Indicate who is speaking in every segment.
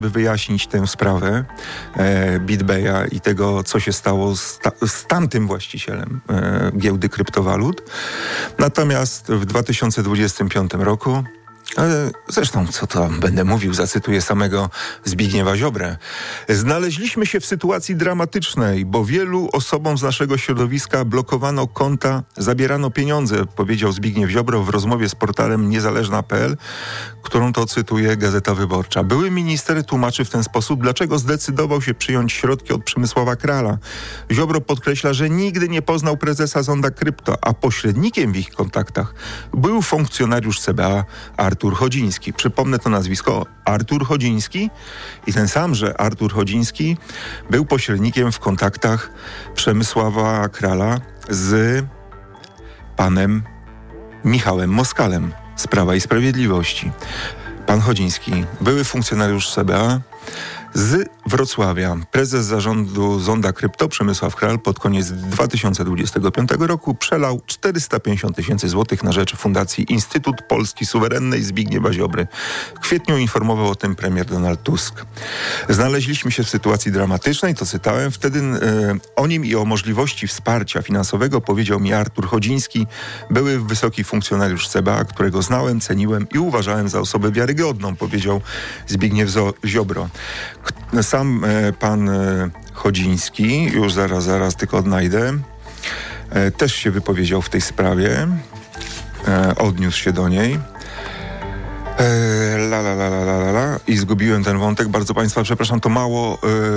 Speaker 1: by wyjaśnić tę sprawę BitBaya i tego, co się stało z tamtym właścicielem giełdy kryptowalut. Natomiast w 2025 roku, zresztą co to będę mówił, zacytuję samego Zbigniewa Ziobrę. Znaleźliśmy się w sytuacji dramatycznej, bo wielu osobom z naszego środowiska blokowano konta, zabierano pieniądze, powiedział Zbigniew Ziobro w rozmowie z portalem niezależna.pl, którą to cytuje Gazeta Wyborcza. Były minister tłumaczy w ten sposób, dlaczego zdecydował się przyjąć środki od Przemysława Krala. Ziobro podkreśla, że nigdy nie poznał prezesa Zonda Krypto, a pośrednikiem w ich kontaktach był funkcjonariusz CBA Artur Chodziński. Przypomnę to nazwisko, Artur Chodziński, i ten samże Artur Chodziński był pośrednikiem w kontaktach Przemysława Krala z panem Michałem Moskalem z Prawa i Sprawiedliwości. Pan Chodziński, były funkcjonariusz CBA z Wrocławia. Prezes zarządu Zonda Krypto Przemysław Kral pod koniec 2025 roku przelał 450 000 złotych na rzecz Fundacji Instytut Polski Suwerennej Zbigniewa Ziobry. W kwietniu informował o tym premier Donald Tusk. Znaleźliśmy się w sytuacji dramatycznej, to cytałem. Wtedy o nim i o możliwości wsparcia finansowego powiedział mi Artur Chodziński, były wysoki funkcjonariusz CBA, którego znałem, ceniłem i uważałem za osobę wiarygodną, powiedział Zbigniew Ziobro. Sam pan Chodziński, już zaraz tylko odnajdę, też się wypowiedział w tej sprawie, odniósł się do niej. I zgubiłem ten wątek, bardzo państwa przepraszam, to mało...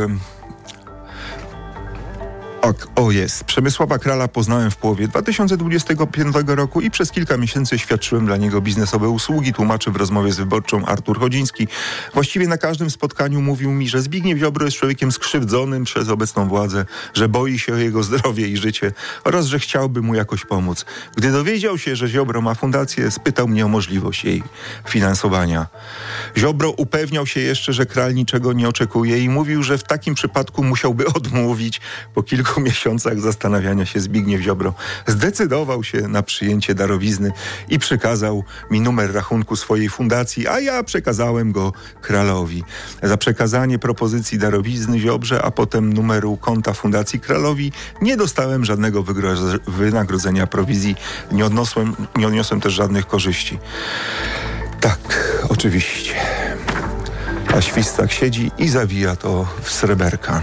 Speaker 1: jest. Przemysława Krala poznałem w połowie 2025 roku i przez kilka miesięcy świadczyłem dla niego biznesowe usługi, tłumaczy w rozmowie z Wyborczą Artur Chodziński. Właściwie na każdym spotkaniu mówił mi, że Zbigniew Ziobro jest człowiekiem skrzywdzonym przez obecną władzę, że boi się o jego zdrowie i życie oraz, że chciałby mu jakoś pomóc. Gdy dowiedział się, że Ziobro ma fundację, spytał mnie o możliwość jej finansowania. Ziobro upewniał się jeszcze, że Kral niczego nie oczekuje i mówił, że w takim przypadku musiałby odmówić. Po kilku miesiącach zastanawiania się Zbigniew Ziobro zdecydował się na przyjęcie darowizny i przekazał mi numer rachunku swojej fundacji, a ja przekazałem go Kralowi. Za przekazanie propozycji darowizny Ziobrze, a potem numeru konta fundacji Kralowi nie dostałem żadnego wynagrodzenia, prowizji, nie odniosłem też żadnych korzyści. Tak, oczywiście. A Świstak siedzi i zawija to w sreberka.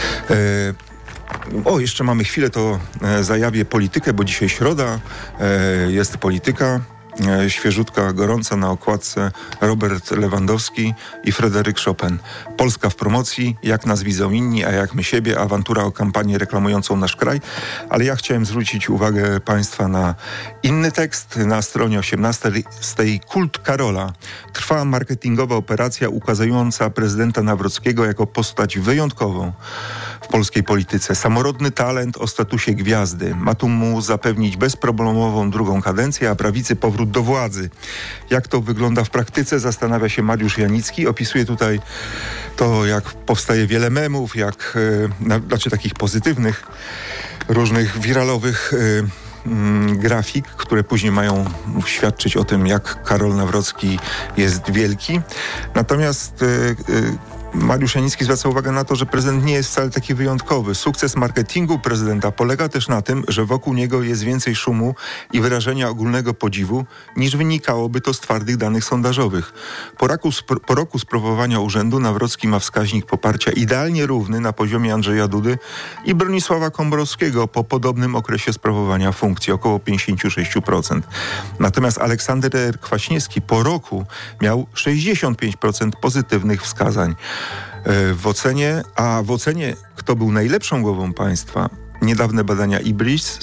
Speaker 1: Jeszcze mamy chwilę, to zajawię politykę, bo dzisiaj środa, jest polityka. Świeżutka, gorąca na okładce Robert Lewandowski i Fryderyk Chopin. Polska w promocji, jak nas widzą inni, a jak my siebie, awantura o kampanię reklamującą nasz kraj. Ale ja chciałem zwrócić uwagę państwa na inny tekst. Na stronie 18 z tej Kult Karola trwa marketingowa operacja ukazująca prezydenta Nawrockiego jako postać wyjątkową w polskiej polityce. Samorodny talent o statusie gwiazdy. Ma tu mu zapewnić bezproblemową drugą kadencję, a prawicy powrót do władzy. Jak to wygląda w praktyce, zastanawia się Mariusz Janicki. Opisuje tutaj to, jak powstaje wiele memów, takich pozytywnych, różnych wiralowych grafik, które później mają świadczyć o tym, jak Karol Nawrocki jest wielki. Natomiast Mariusz Janicki zwraca uwagę na to, że prezydent nie jest wcale taki wyjątkowy. Sukces marketingu prezydenta polega też na tym, że wokół niego jest więcej szumu i wyrażenia ogólnego podziwu, niż wynikałoby to z twardych danych sondażowych. Po roku sprawowania urzędu Nawrocki ma wskaźnik poparcia idealnie równy na poziomie Andrzeja Dudy i Bronisława Komorowskiego po podobnym okresie sprawowania funkcji, około 56%. Natomiast Aleksander Kwaśniewski po roku miał 65% pozytywnych wskazań. W ocenie, kto był najlepszą głową państwa, niedawne badania IBRIS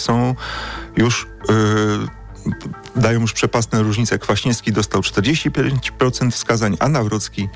Speaker 1: dają już przepastne różnice. Kwaśniewski dostał 45% wskazań, a Nawrocki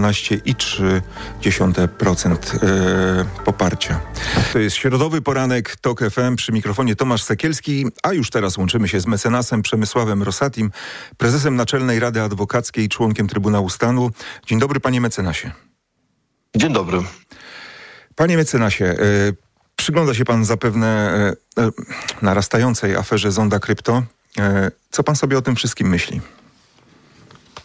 Speaker 1: 12,3% poparcia. To jest środowy poranek TOK FM, przy mikrofonie Tomasz Sekielski, a już teraz łączymy się z mecenasem Przemysławem Rosatim, prezesem Naczelnej Rady Adwokackiej i członkiem Trybunału Stanu. Dzień dobry, panie mecenasie.
Speaker 2: Dzień dobry.
Speaker 1: Panie mecenasie, przygląda się pan zapewne narastającej aferze Zonda Krypto. Co pan sobie o tym wszystkim myśli?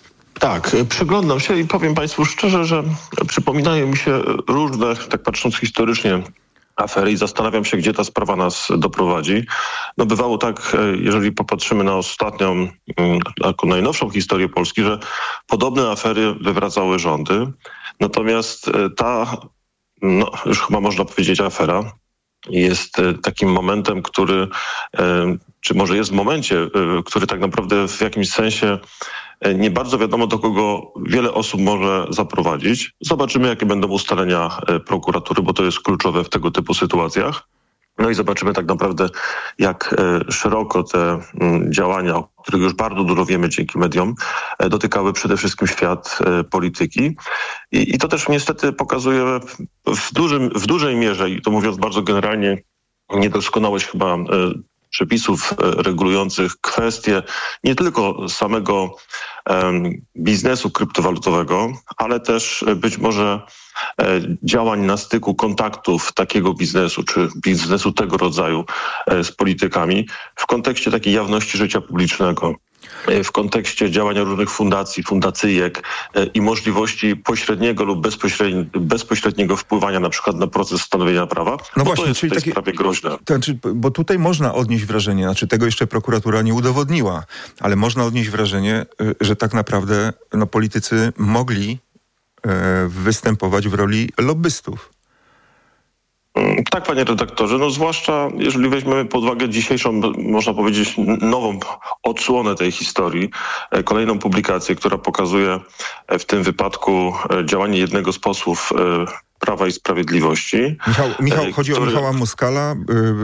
Speaker 2: Tak, przyglądam się i powiem Państwu szczerze, że przypominają mi się różne, tak patrząc historycznie, afery i zastanawiam się, gdzie ta sprawa nas doprowadzi. No bywało tak, jeżeli popatrzymy na ostatnią, taką najnowszą historię Polski, że podobne afery wywracały rządy. Natomiast ta, już chyba można powiedzieć afera, jest takim momentem, czy może jest w momencie, który tak naprawdę w jakimś sensie nie bardzo wiadomo, do kogo wiele osób może zaprowadzić. Zobaczymy, jakie będą ustalenia prokuratury, bo to jest kluczowe w tego typu sytuacjach. No i zobaczymy tak naprawdę, jak szeroko te działania, o których już bardzo dużo wiemy dzięki mediom, dotykały przede wszystkim świat polityki. I to też niestety pokazuje w dużej mierze, i to mówiąc bardzo generalnie, niedoskonałość chyba przepisów regulujących kwestie nie tylko samego biznesu kryptowalutowego, ale też być może działań na styku kontaktów takiego biznesu, czy biznesu tego rodzaju z politykami w kontekście takiej jawności życia publicznego, w kontekście działania różnych fundacji, fundacyjek i możliwości pośredniego lub bezpośredniego wpływania na przykład na proces stanowienia prawa.
Speaker 1: No właśnie,
Speaker 2: to jest
Speaker 1: czyli
Speaker 2: w tej sprawie groźne.
Speaker 1: Bo tutaj można odnieść wrażenie, tego jeszcze prokuratura nie udowodniła, ale można odnieść wrażenie, że tak naprawdę politycy mogli występować w roli lobbystów.
Speaker 2: Tak, panie redaktorze, zwłaszcza jeżeli weźmiemy pod uwagę dzisiejszą, można powiedzieć, nową odsłonę tej historii, kolejną publikację, która pokazuje w tym wypadku działanie jednego z posłów Prawa i Sprawiedliwości.
Speaker 1: Michał, chodzi o Michała Moskala,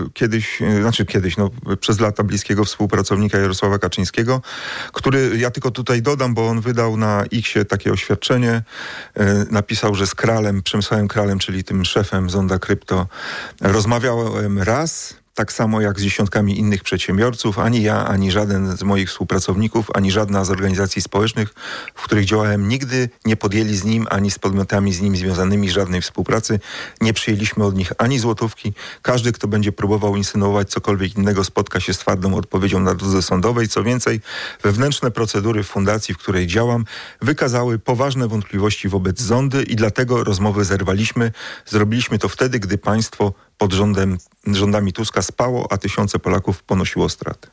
Speaker 1: przez lata bliskiego współpracownika Jarosława Kaczyńskiego, który, ja tylko tutaj dodam, bo on wydał na X-ie takie oświadczenie, napisał, że z Przemysławem Kralem, czyli tym szefem Zonda Krypto, rozmawiałem raz, tak samo jak z dziesiątkami innych przedsiębiorców. Ani ja, ani żaden z moich współpracowników, ani żadna z organizacji społecznych, w których działałem, nigdy nie podjęli z nim, ani z podmiotami z nim związanymi żadnej współpracy. Nie przyjęliśmy od nich ani złotówki. Każdy, kto będzie próbował insynuować cokolwiek innego, spotka się z twardą odpowiedzią na drodze sądowej. Co więcej, wewnętrzne procedury w fundacji, w której działam, wykazały poważne wątpliwości wobec Zondy i dlatego rozmowy zerwaliśmy. Zrobiliśmy to wtedy, gdy państwo pod rządami Tuska spało, a tysiące Polaków ponosiło straty.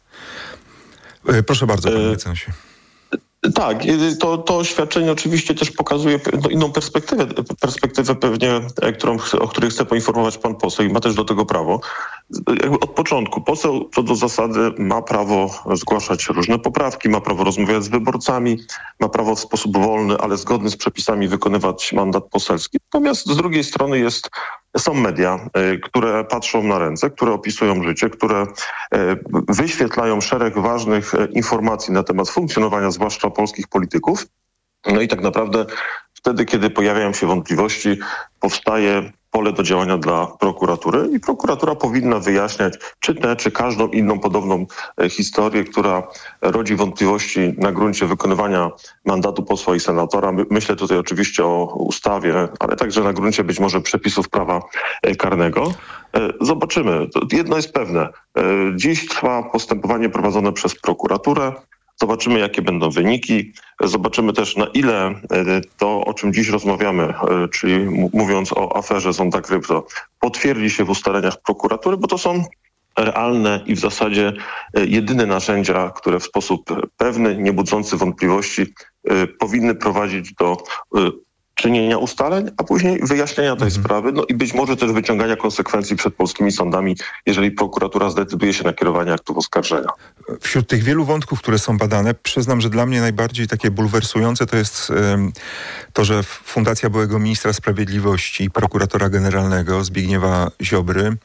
Speaker 1: Proszę bardzo, panie mecenasie.
Speaker 2: Tak, to oświadczenie oczywiście też pokazuje inną perspektywę pewnie, o której chce poinformować pan poseł i ma też do tego prawo. Jakby od początku poseł co do zasady ma prawo zgłaszać różne poprawki, ma prawo rozmawiać z wyborcami, ma prawo w sposób wolny, ale zgodny z przepisami wykonywać mandat poselski. Natomiast z drugiej strony są media, które patrzą na ręce, które opisują życie, które wyświetlają szereg ważnych informacji na temat funkcjonowania zwłaszcza polskich polityków. No i tak naprawdę wtedy, kiedy pojawiają się wątpliwości, powstaje pole do działania dla prokuratury i prokuratura powinna wyjaśniać czy każdą inną podobną historię, która rodzi wątpliwości na gruncie wykonywania mandatu posła i senatora. Myślę tutaj oczywiście o ustawie, ale także na gruncie być może przepisów prawa karnego. Zobaczymy. Jedno jest pewne. Dziś trwa postępowanie prowadzone przez prokuraturę. Zobaczymy, jakie będą wyniki. Zobaczymy też, na ile to, o czym dziś rozmawiamy, czyli mówiąc o aferze Zonda Krypto, potwierdzi się w ustaleniach prokuratury, bo to są realne i w zasadzie jedyne narzędzia, które w sposób pewny, nie budzący wątpliwości powinny prowadzić do czynienia ustaleń, a później wyjaśnienia tej sprawy, i być może też wyciągania konsekwencji przed polskimi sądami, jeżeli prokuratura zdecyduje się na kierowanie aktów oskarżenia.
Speaker 1: Wśród tych wielu wątków, które są badane, przyznam, że dla mnie najbardziej takie bulwersujące to jest to, że Fundacja byłego ministra sprawiedliwości i prokuratora generalnego Zbigniewa Ziobry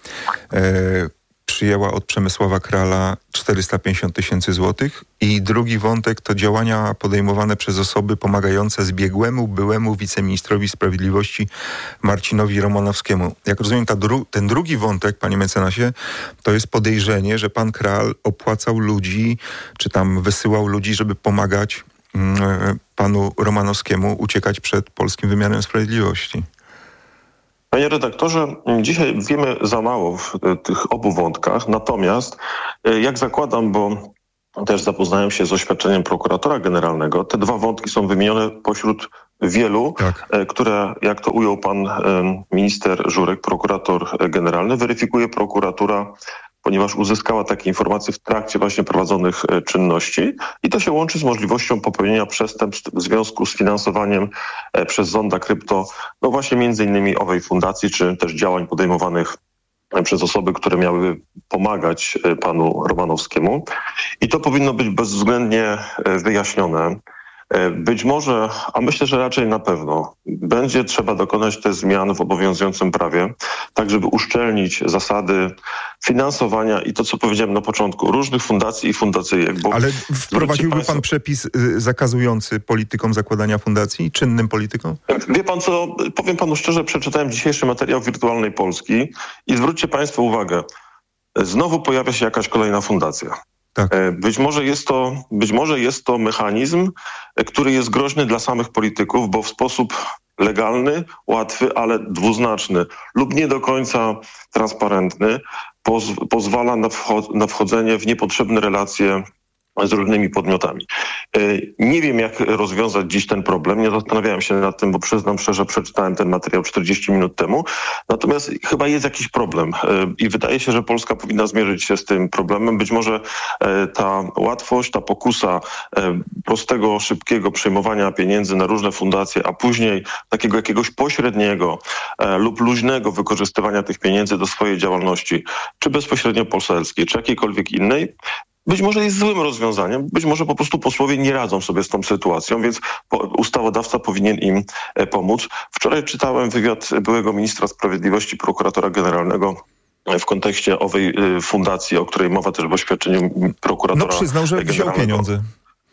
Speaker 1: przyjęła od Przemysława Krala 450 000 złotych. I drugi wątek to działania podejmowane przez osoby pomagające zbiegłemu byłemu wiceministrowi sprawiedliwości Marcinowi Romanowskiemu. Jak rozumiem, ten drugi wątek, panie mecenasie, to jest podejrzenie, że pan Kral opłacał ludzi, czy tam wysyłał ludzi, żeby pomagać panu Romanowskiemu uciekać przed polskim wymiarem sprawiedliwości.
Speaker 2: Panie redaktorze, dzisiaj wiemy za mało w tych obu wątkach, natomiast jak zakładam, bo też zapoznałem się z oświadczeniem prokuratora generalnego. Te dwa wątki są wymienione pośród wielu, które, jak to ujął pan minister Żurek, prokurator generalny, weryfikuje prokuratura, ponieważ uzyskała takie informacje w trakcie właśnie prowadzonych czynności i to się łączy z możliwością popełnienia przestępstw w związku z finansowaniem przez Zonda Krypto, no właśnie między innymi owej fundacji, czy też działań podejmowanych przez osoby, które miały pomagać panu Romanowskiemu. I to powinno być bezwzględnie wyjaśnione. Być może, a myślę, że raczej na pewno, będzie trzeba dokonać te zmian w obowiązującym prawie, tak żeby uszczelnić zasady finansowania i to, co powiedziałem na początku, różnych fundacji i fundacyjek. Bo
Speaker 1: ale wprowadziłby pan przepis zakazujący politykom zakładania fundacji, czynnym politykom?
Speaker 2: Wie pan co, powiem panu szczerze, przeczytałem dzisiejszy materiał Wirtualnej Polski i zwróćcie państwo uwagę, znowu pojawia się jakaś kolejna fundacja.
Speaker 1: Tak.
Speaker 2: Być może jest to mechanizm, który jest groźny dla samych polityków, bo w sposób legalny, łatwy, ale dwuznaczny lub nie do końca transparentny pozwala na wchodzenie w niepotrzebne relacje z różnymi podmiotami. Nie wiem, jak rozwiązać dziś ten problem. Nie zastanawiałem się nad tym, bo przyznam szczerze, przeczytałem ten materiał 40 minut temu. Natomiast chyba jest jakiś problem i wydaje się, że Polska powinna zmierzyć się z tym problemem. Być może ta łatwość, ta pokusa prostego, szybkiego przejmowania pieniędzy na różne fundacje, a później takiego jakiegoś pośredniego lub luźnego wykorzystywania tych pieniędzy do swojej działalności, czy bezpośrednio poselskiej, czy jakiejkolwiek innej, być może jest złym rozwiązaniem, być może po prostu posłowie nie radzą sobie z tą sytuacją, więc ustawodawca powinien im pomóc. Wczoraj czytałem wywiad byłego ministra sprawiedliwości, prokuratora generalnego w kontekście owej fundacji, o której mowa też w oświadczeniu prokuratora generalnego.
Speaker 1: No przyznał, że wziął pieniądze.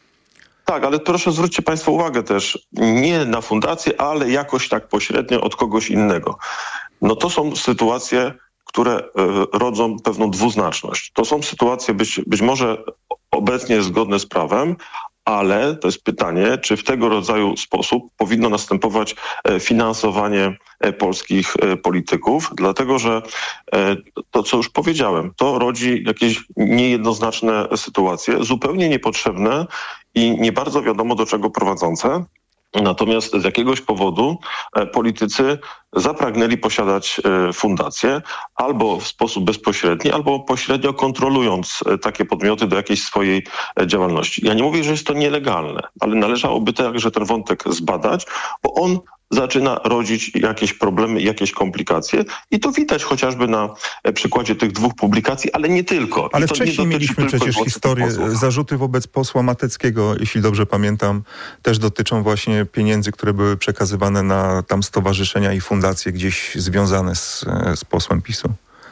Speaker 2: Tak, ale proszę zwróćcie państwo uwagę też, nie na fundację, ale jakoś tak pośrednio od kogoś innego. No to są sytuacje, które rodzą pewną dwuznaczność. To są sytuacje być może obecnie zgodne z prawem, ale to jest pytanie, czy w tego rodzaju sposób powinno następować finansowanie polskich polityków, dlatego że to, co już powiedziałem, to rodzi jakieś niejednoznaczne sytuacje, zupełnie niepotrzebne i nie bardzo wiadomo do czego prowadzące. Natomiast z jakiegoś powodu politycy zapragnęli posiadać fundacje albo w sposób bezpośredni, albo pośrednio kontrolując takie podmioty do jakiejś swojej działalności. Ja nie mówię, że jest to nielegalne, ale należałoby także ten wątek zbadać, bo on zaczyna rodzić jakieś problemy, jakieś komplikacje i to widać chociażby na przykładzie tych dwóch publikacji, ale nie tylko.
Speaker 1: Ale wcześniej mieliśmy przecież historię, zarzuty wobec posła Mateckiego, jeśli dobrze pamiętam, też dotyczą właśnie pieniędzy, które były przekazywane na tam stowarzyszenia i fundacje gdzieś związane z posłem PiS-u.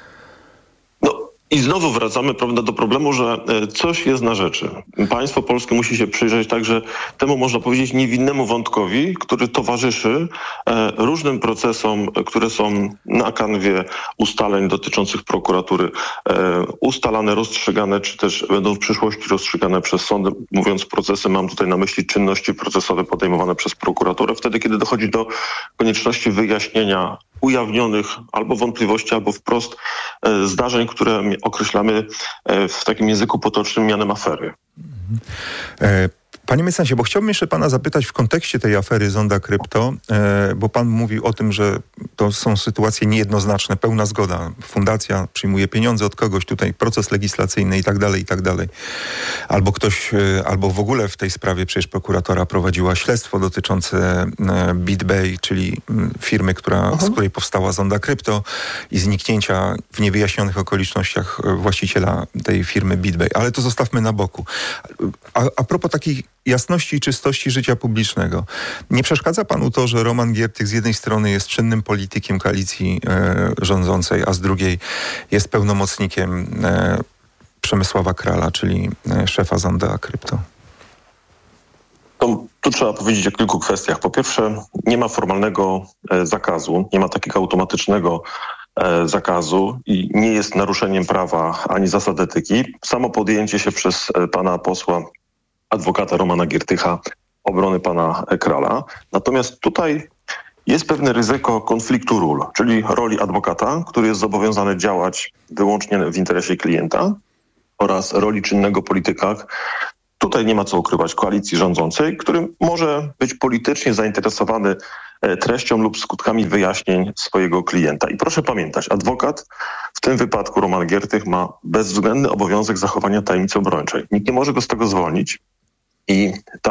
Speaker 2: I znowu wracamy, prawda, do problemu, że coś jest na rzeczy. Państwo polskie musi się przyjrzeć także temu, można powiedzieć, niewinnemu wątkowi, który towarzyszy różnym procesom, które są na kanwie ustaleń dotyczących prokuratury, ustalane, rozstrzygane, czy też będą w przyszłości rozstrzygane przez sądy. Mówiąc procesy, mam tutaj na myśli czynności procesowe podejmowane przez prokuraturę, wtedy, kiedy dochodzi do konieczności wyjaśnienia ujawnionych albo wątpliwości, albo wprost zdarzeń, które określamy w takim języku potocznym mianem afery.
Speaker 1: Panie mecenasie, bo chciałbym jeszcze pana zapytać w kontekście tej afery Zonda Krypto, bo pan mówił o tym, że to są sytuacje niejednoznaczne, pełna zgoda. Fundacja przyjmuje pieniądze od kogoś, tutaj proces legislacyjny i tak dalej, i tak dalej. Albo ktoś, albo w ogóle w tej sprawie przecież prokuratora prowadziła śledztwo dotyczące BitBay, czyli firmy, z której powstała Zonda Krypto i zniknięcia w niewyjaśnionych okolicznościach właściciela tej firmy BitBay. Ale to zostawmy na boku. A propos takiej jasności i czystości życia publicznego. Nie przeszkadza panu to, że Roman Giertych z jednej strony jest czynnym politykiem koalicji rządzącej, a z drugiej jest pełnomocnikiem Przemysława Krala, czyli szefa Zonda Krypto?
Speaker 2: Tu trzeba powiedzieć o kilku kwestiach. Po pierwsze, nie ma formalnego zakazu, nie ma takiego automatycznego zakazu i nie jest naruszeniem prawa ani zasad etyki. Samo podjęcie się przez pana posła adwokata Romana Giertycha obrony pana Krala. Natomiast tutaj jest pewne ryzyko konfliktu ról, czyli roli adwokata, który jest zobowiązany działać wyłącznie w interesie klienta oraz roli czynnego polityka, tutaj nie ma co ukrywać, koalicji rządzącej, który może być politycznie zainteresowany treścią lub skutkami wyjaśnień swojego klienta. I proszę pamiętać, adwokat, w tym wypadku Roman Giertych, ma bezwzględny obowiązek zachowania tajemnicy obrończej. Nikt nie może go z tego zwolnić i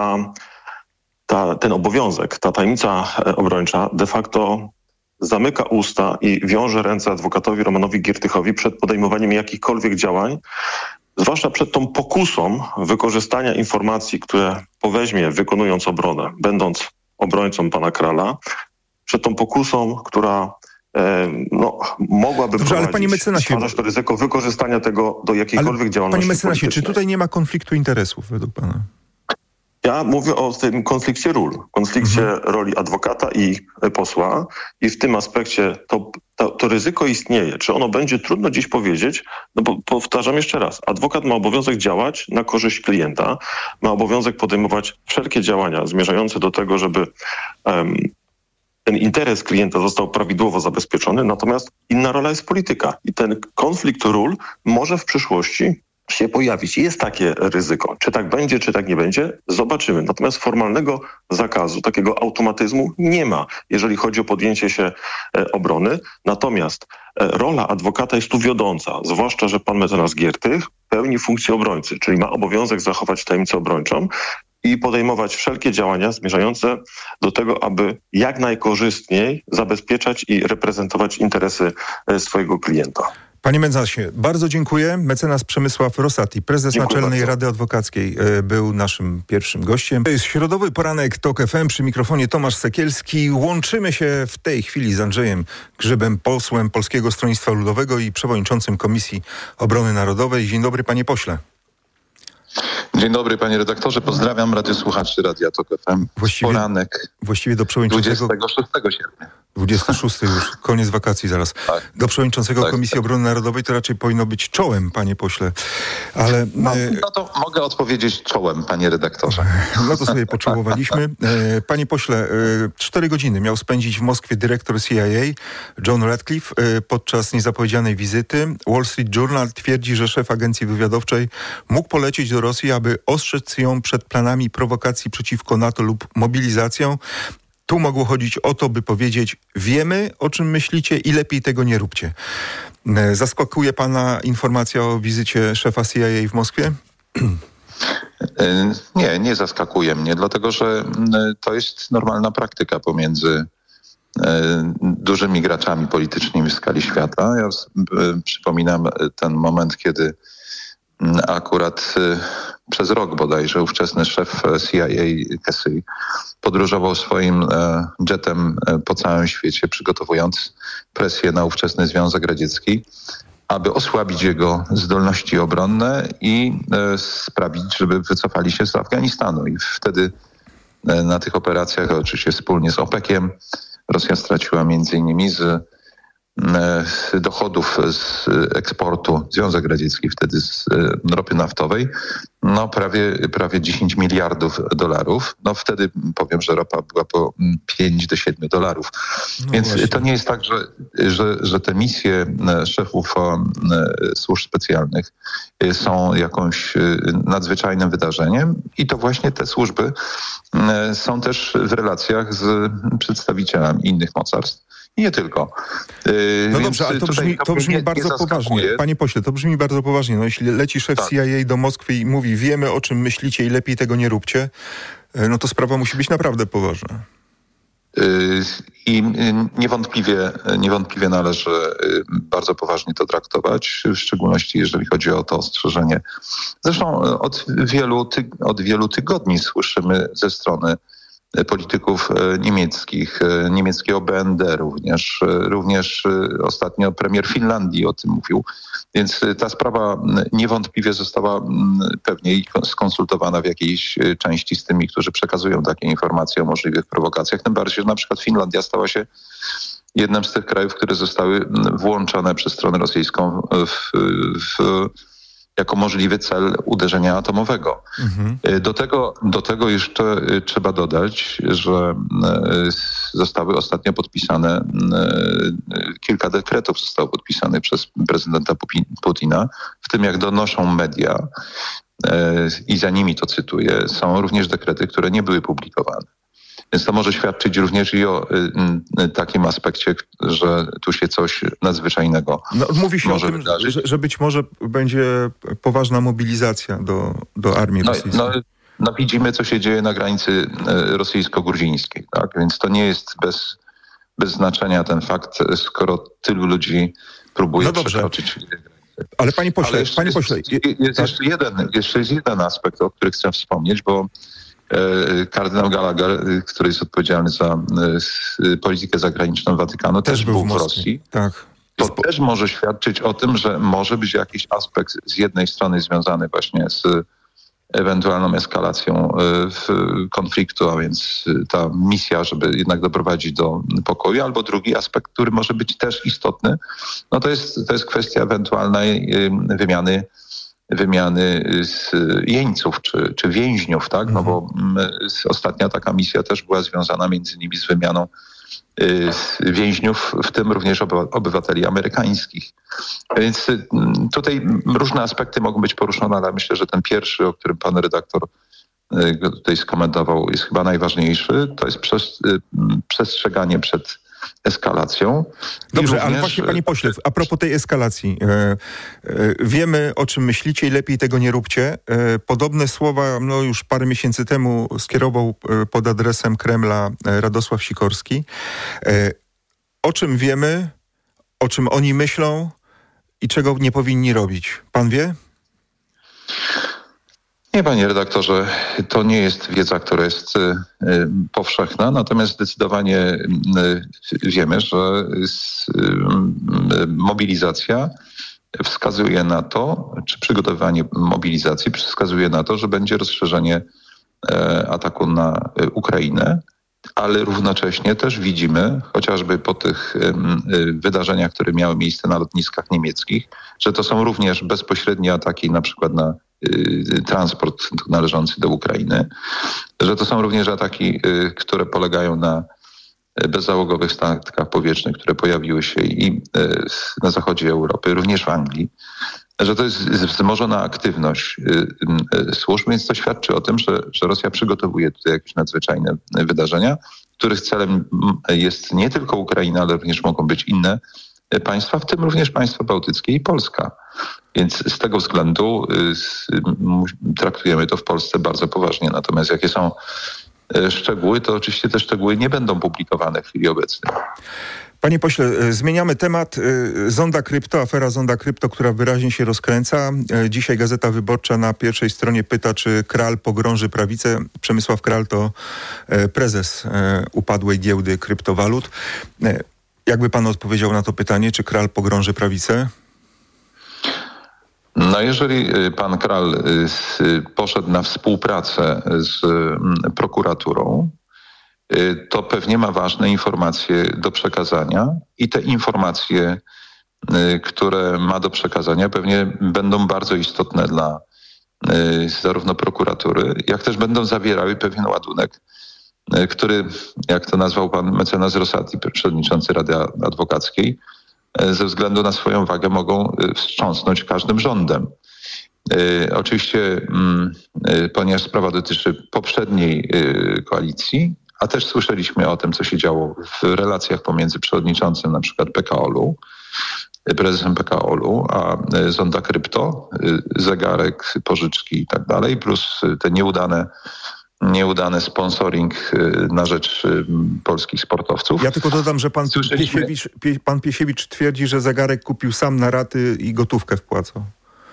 Speaker 2: ten obowiązek, ta tajemnica obrończa de facto zamyka usta i wiąże ręce adwokatowi Romanowi Giertychowi przed podejmowaniem jakichkolwiek działań, zwłaszcza przed tą pokusą wykorzystania informacji, które poweźmie wykonując obronę, będąc obrońcą pana Kralla, przed tą pokusą, która mogłaby
Speaker 1: Dobrze, ale panie mecenasie,
Speaker 2: stwarzać to ryzyko wykorzystania tego do jakiejkolwiek działalności
Speaker 1: panie mecenasie,
Speaker 2: politycznej.
Speaker 1: czy tutaj nie ma konfliktu interesów według pana?
Speaker 2: Ja mówię o tym konflikcie ról, roli adwokata i posła i w tym aspekcie to ryzyko istnieje. Czy ono będzie, trudno dziś powiedzieć, no bo powtarzam jeszcze raz, adwokat ma obowiązek działać na korzyść klienta, ma obowiązek podejmować wszelkie działania zmierzające do tego, żeby ten interes klienta został prawidłowo zabezpieczony, natomiast inna rola jest polityka i ten konflikt ról może w przyszłości się pojawić. Jest takie ryzyko. Czy tak będzie, czy tak nie będzie? Zobaczymy. Natomiast formalnego zakazu, takiego automatyzmu nie ma, jeżeli chodzi o podjęcie się obrony. Natomiast rola adwokata jest tu wiodąca, zwłaszcza, że pan mecenas Giertych pełni funkcję obrońcy, czyli ma obowiązek zachować tajemnicę obrończą i podejmować wszelkie działania zmierzające do tego, aby jak najkorzystniej zabezpieczać i reprezentować interesy swojego klienta.
Speaker 1: Panie mecenasie, bardzo dziękuję. Mecenas Przemysław Rosati, prezes Naczelnej
Speaker 2: bardzo.
Speaker 1: Rady Adwokackiej, był naszym pierwszym gościem. To jest Środowy Poranek TOK FM, przy mikrofonie Tomasz Sekielski. Łączymy się w tej chwili z Andrzejem Grzybem, posłem Polskiego Stronnictwa Ludowego i przewodniczącym Komisji Obrony Narodowej. Dzień dobry, panie pośle.
Speaker 3: Dzień dobry, panie redaktorze. Pozdrawiam radiosłuchaczy Radia TOK FM. Poranek
Speaker 1: właściwie do przewodniczącego...
Speaker 3: 26 sierpnia.
Speaker 1: 26 już, koniec wakacji zaraz.
Speaker 3: Tak.
Speaker 1: Do przewodniczącego Komisji Obrony Narodowej to raczej powinno być czołem, panie pośle. Ale...
Speaker 3: No to mogę odpowiedzieć czołem, panie redaktorze.
Speaker 1: No to sobie poczołowaliśmy. Panie pośle, 4 godziny miał spędzić w Moskwie dyrektor CIA John Ratcliffe podczas niezapowiedzianej wizyty. Wall Street Journal twierdzi, że szef agencji wywiadowczej mógł polecieć do Rosji, aby ostrzec ją przed planami prowokacji przeciwko NATO lub mobilizacją. Tu mogło chodzić o to, by powiedzieć: wiemy, o czym myślicie i lepiej tego nie róbcie. Zaskakuje pana informacja o wizycie szefa CIA w Moskwie?
Speaker 3: Nie zaskakuje mnie, dlatego że to jest normalna praktyka pomiędzy dużymi graczami politycznymi w skali świata. Ja przypominam ten moment, kiedy akurat przez rok bodajże ówczesny szef CIA Casey podróżował swoim jetem po całym świecie, przygotowując presję na ówczesny Związek Radziecki, aby osłabić jego zdolności obronne i sprawić, żeby wycofali się z Afganistanu. I wtedy na tych operacjach, oczywiście wspólnie z OPEC-iem, Rosja straciła między innymi z dochodów z eksportu, Związek Radziecki wtedy z ropy naftowej, prawie 10 miliardów dolarów. Wtedy powiem, że ropa była po 5 do 7 dolarów. Więc właśnie. To nie jest tak, że te misje szefów służb specjalnych są jakąś nadzwyczajnym wydarzeniem i to właśnie te służby są też w relacjach z przedstawicielami innych mocarstw. I nie tylko.
Speaker 1: No dobrze, ale to brzmi bardzo poważnie. Panie pośle, to brzmi bardzo poważnie. No jeśli leci szef CIA do Moskwy i mówi: wiemy, o czym myślicie i lepiej tego nie róbcie, no to sprawa musi być naprawdę poważna.
Speaker 3: I niewątpliwie należy bardzo poważnie to traktować, w szczególności jeżeli chodzi o to ostrzeżenie. Zresztą od wielu tygodni słyszymy ze strony polityków niemieckich, niemieckiego BND również ostatnio premier Finlandii o tym mówił. Więc ta sprawa niewątpliwie została pewnie skonsultowana w jakiejś części z tymi, którzy przekazują takie informacje o możliwych prowokacjach. Tym bardziej, że na przykład Finlandia stała się jednym z tych krajów, które zostały włączone przez stronę rosyjską w jako możliwy cel uderzenia atomowego. Do tego jeszcze trzeba dodać, że zostały ostatnio podpisane, kilka dekretów zostało podpisanych przez prezydenta Putina, w tym jak donoszą media, i za nimi to cytuję, są również dekrety, które nie były publikowane. Więc to może świadczyć również i o takim aspekcie, że tu się coś nadzwyczajnego
Speaker 1: mówi się
Speaker 3: może
Speaker 1: o tym,
Speaker 3: wydarzyć.
Speaker 1: że być może będzie poważna mobilizacja do armii rosyjskiej.
Speaker 3: No widzimy, co się dzieje na granicy rosyjsko-gruzińskiej, tak? Więc to nie jest bez znaczenia ten fakt, skoro tylu ludzi próbuje przekroczyć.
Speaker 1: Ale panie pośle,
Speaker 3: jest jeszcze jeden aspekt, o którym chcę wspomnieć, bo kardynał Gallagher, który jest odpowiedzialny za politykę zagraniczną Watykanu, też był w Rosji.
Speaker 1: Tak.
Speaker 3: To też może świadczyć o tym, że może być jakiś aspekt z jednej strony związany właśnie z ewentualną eskalacją konfliktu, a więc ta misja, żeby jednak doprowadzić do pokoju, albo drugi aspekt, który może być też istotny, no to jest kwestia ewentualnej wymiany jeńców czy więźniów, tak? No bo ostatnia taka misja też była związana między innymi z wymianą więźniów, w tym również obywateli amerykańskich. Więc tutaj różne aspekty mogą być poruszone, ale myślę, że ten pierwszy, o którym pan redaktor tutaj skomentował, jest chyba najważniejszy. To jest przestrzeganie przed eskalacją.
Speaker 1: Dobrze, ale właśnie panie pośle, a propos tej eskalacji. Wiemy, o czym myślicie i lepiej tego nie róbcie. Podobne słowa już parę miesięcy temu skierował pod adresem Kremla Radosław Sikorski. O czym wiemy, o czym oni myślą i czego nie powinni robić? Pan wie?
Speaker 3: Nie, panie redaktorze, to nie jest wiedza, która jest powszechna, natomiast zdecydowanie wiemy, że mobilizacja wskazuje na to, czy przygotowanie mobilizacji wskazuje na to, że będzie rozszerzenie ataku na Ukrainę, ale równocześnie też widzimy, chociażby po tych wydarzeniach, które miały miejsce na lotniskach niemieckich, że to są również bezpośrednie ataki na przykład na transport należący do Ukrainy, że to są również ataki, które polegają na bezzałogowych statkach powietrznych, które pojawiły się i na zachodzie Europy, również w Anglii, że to jest wzmożona aktywność służb, więc to świadczy o tym, że Rosja przygotowuje tutaj jakieś nadzwyczajne wydarzenia, których celem jest nie tylko Ukraina, ale również mogą być inne państwa, w tym również państwa bałtyckie i Polska. Więc z tego względu traktujemy to w Polsce bardzo poważnie. Natomiast jakie są szczegóły, to oczywiście te szczegóły nie będą publikowane w chwili obecnej.
Speaker 1: Panie pośle, zmieniamy temat. Zonda Krypto, afera Zonda Krypto, która wyraźnie się rozkręca. Dzisiaj Gazeta Wyborcza na pierwszej stronie pyta, czy Kral pogrąży prawicę. Przemysław Kral to prezes upadłej giełdy kryptowalut. Jakby pan odpowiedział na to pytanie, czy Kral pogrąży prawicę?
Speaker 3: No jeżeli pan Kral poszedł na współpracę z prokuraturą, to pewnie ma ważne informacje do przekazania i te informacje, które ma do przekazania, pewnie będą bardzo istotne dla zarówno prokuratury, jak też będą zawierały pewien ładunek, który, jak to nazwał pan mecenas Rosati, przewodniczący Rady Adwokackiej, ze względu na swoją wagę mogą wstrząsnąć każdym rządem. Oczywiście, ponieważ sprawa dotyczy poprzedniej koalicji, a też słyszeliśmy o tym, co się działo w relacjach pomiędzy przewodniczącym na przykład PKOL-u, prezesem PKOL-u, a Zonda Krypto, zegarek, pożyczki i tak dalej, plus te nieudany sponsoring na rzecz polskich sportowców.
Speaker 1: Ja tylko dodam, że pan Piesiewicz twierdzi, że zegarek kupił sam na raty i gotówkę wpłacał.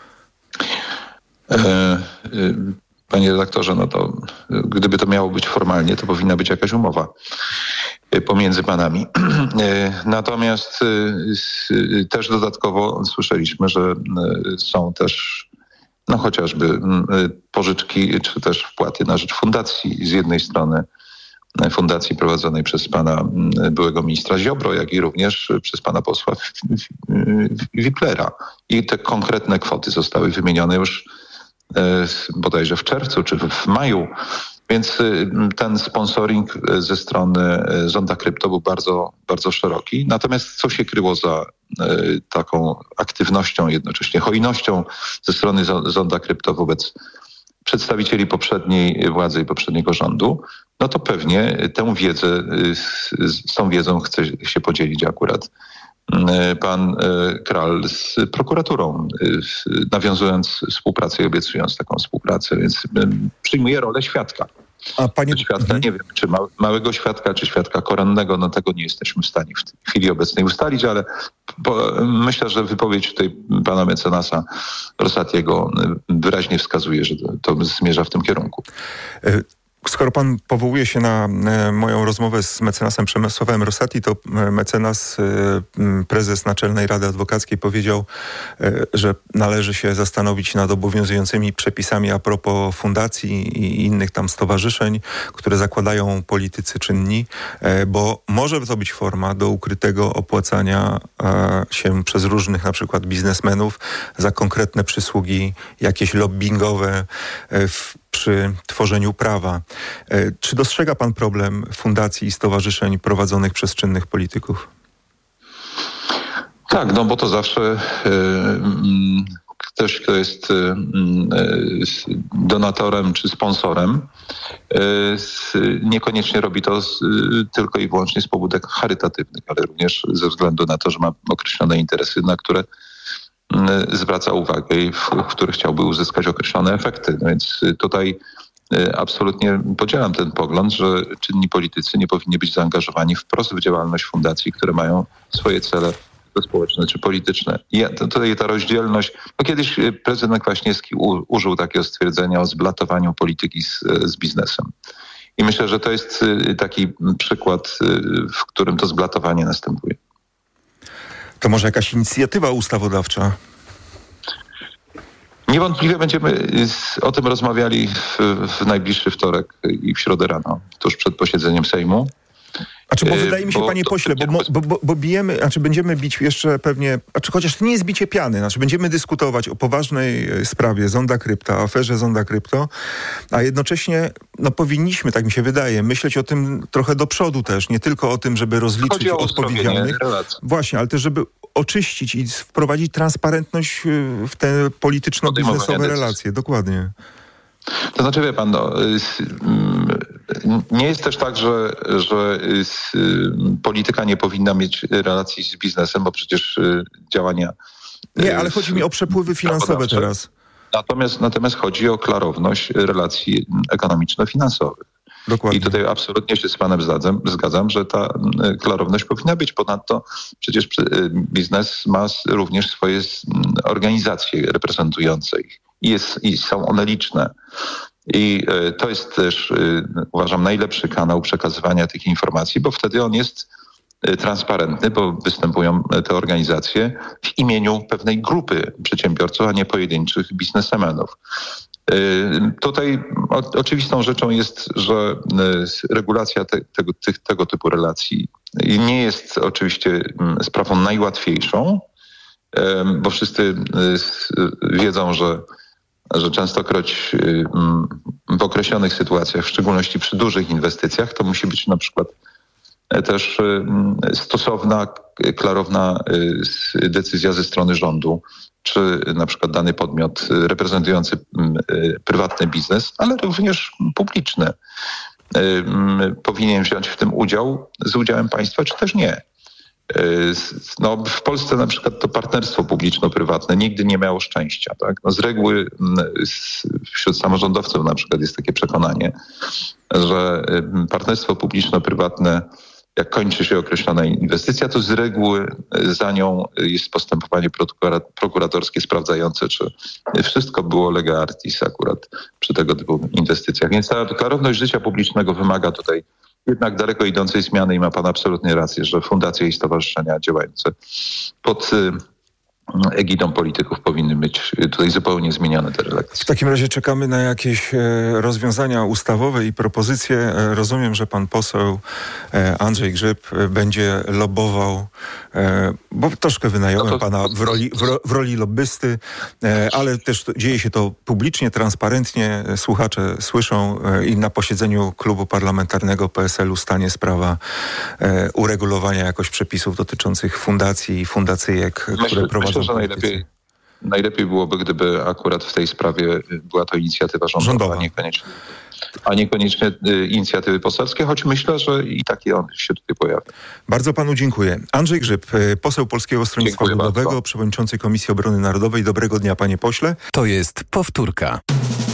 Speaker 3: Panie redaktorze, no to gdyby to miało być formalnie, to powinna być jakaś umowa pomiędzy panami. Natomiast też dodatkowo słyszeliśmy, że są też chociażby pożyczki, czy też wpłaty na rzecz fundacji z jednej strony fundacji prowadzonej przez pana byłego ministra Ziobro, jak i również przez pana posła Wiplera. I te konkretne kwoty zostały wymienione już bodajże w czerwcu czy w maju. Więc ten sponsoring ze strony Zonda Krypto był bardzo, bardzo szeroki. Natomiast co się kryło za taką aktywnością, jednocześnie hojnością ze strony Zonda Krypto wobec przedstawicieli poprzedniej władzy i poprzedniego rządu, no to pewnie tę wiedzę, z tą wiedzą chce się podzielić akurat pan Kral z prokuraturą, nawiązując współpracę i obiecując taką współpracę, więc przyjmuje rolę świadka.
Speaker 1: A panie...
Speaker 3: Świadka, nie wiem, czy małego świadka, czy świadka koronnego, no tego nie jesteśmy w stanie w chwili obecnej ustalić, ale myślę, że wypowiedź tutaj pana mecenasa Rosatiego wyraźnie wskazuje, że to zmierza w tym kierunku.
Speaker 1: Skoro pan powołuje się na moją rozmowę z mecenasem Przemysławem Rosati, to mecenas, prezes Naczelnej Rady Adwokackiej powiedział, że należy się zastanowić nad obowiązującymi przepisami a propos fundacji i innych tam stowarzyszeń, które zakładają politycy czynni, bo może to być forma do ukrytego opłacania się przez różnych na przykład biznesmenów za konkretne przysługi jakieś lobbingowe przy tworzeniu prawa. Czy dostrzega pan problem fundacji i stowarzyszeń prowadzonych przez czynnych polityków?
Speaker 3: Tak, no bo to zawsze ktoś, kto jest donatorem czy sponsorem, niekoniecznie robi to tylko i wyłącznie z pobudek charytatywnych, ale również ze względu na to, że ma określone interesy, na które zwraca uwagę i w których chciałby uzyskać określone efekty. No więc tutaj absolutnie podzielam ten pogląd, że czynni politycy nie powinni być zaangażowani wprost w działalność fundacji, które mają swoje cele społeczne czy polityczne. I tutaj ta rozdzielność, no kiedyś prezydent Kwaśniewski użył takiego stwierdzenia o zblatowaniu polityki z biznesem. I myślę, że to jest taki przykład, w którym to zblatowanie następuje.
Speaker 1: To może jakaś inicjatywa ustawodawcza?
Speaker 3: Niewątpliwie będziemy o tym rozmawiali w najbliższy wtorek i w środę rano, tuż przed posiedzeniem Sejmu.
Speaker 1: Bo wydaje mi się, panie pośle, bo bijemy, będziemy bić jeszcze pewnie, chociaż to nie jest bicie piany, będziemy dyskutować o poważnej sprawie Zonda Krypto, aferze Zonda Krypto, a jednocześnie powinniśmy, tak mi się wydaje, myśleć o tym trochę do przodu też, nie tylko o tym, żeby rozliczyć odpowiedzialnych. Właśnie, ale też żeby oczyścić i wprowadzić transparentność w te polityczno-biznesowe relacje. Dokładnie.
Speaker 3: To znaczy, wie pan, nie jest też tak, że polityka nie powinna mieć relacji z biznesem, bo przecież działania...
Speaker 1: Nie, ale chodzi mi o przepływy finansowe teraz.
Speaker 3: Natomiast chodzi o klarowność relacji ekonomiczno-finansowych. Dokładnie. I tutaj absolutnie się z panem zgadzam, że ta klarowność powinna być. Ponadto przecież biznes ma również swoje organizacje reprezentujące ich. I są one liczne. I to jest też, uważam, najlepszy kanał przekazywania tych informacji, bo wtedy on jest transparentny, bo występują te organizacje w imieniu pewnej grupy przedsiębiorców, a nie pojedynczych biznesmenów. Tutaj oczywistą rzeczą jest, że regulacja tego typu relacji nie jest oczywiście sprawą najłatwiejszą, bo wszyscy wiedzą, że częstokroć w określonych sytuacjach, w szczególności przy dużych inwestycjach, to musi być na przykład też stosowna, klarowna decyzja ze strony rządu, czy na przykład dany podmiot reprezentujący prywatny biznes, ale również publiczny powinien wziąć w tym udział z udziałem państwa, czy też nie. W Polsce na przykład to partnerstwo publiczno-prywatne nigdy nie miało szczęścia. Tak? Z reguły wśród samorządowców na przykład jest takie przekonanie, że partnerstwo publiczno-prywatne, jak kończy się określona inwestycja, to z reguły za nią jest postępowanie prokuratorskie sprawdzające, czy wszystko było lega artis akurat przy tego typu inwestycjach. Więc ta klarowność życia publicznego wymaga tutaj jednak daleko idącej zmiany i ma pan absolutnie rację, że fundacje i stowarzyszenia działające pod egidą polityków powinny być tutaj zupełnie zmienione te relacje.
Speaker 1: W takim razie czekamy na jakieś rozwiązania ustawowe i propozycje. Rozumiem, że pan poseł Andrzej Grzyb będzie lobbował, bo troszkę wynająłem pana w roli lobbysty, ale też dzieje się to publicznie, transparentnie. Słuchacze słyszą i na posiedzeniu klubu parlamentarnego PSL-u stanie sprawa uregulowania jakoś przepisów dotyczących fundacji i fundacyjek, które prowadzą.
Speaker 3: Myślę, że najlepiej byłoby, gdyby akurat w tej sprawie była to inicjatywa rządowa. A niekoniecznie inicjatywy poselskie, choć myślę, że i taki on się tutaj pojawi.
Speaker 1: Bardzo panu dziękuję. Andrzej Grzyb, poseł Polskiego Stronnictwa Ludowego, przewodniczący Komisji Obrony Narodowej. Dobrego dnia, panie pośle.
Speaker 4: To jest powtórka.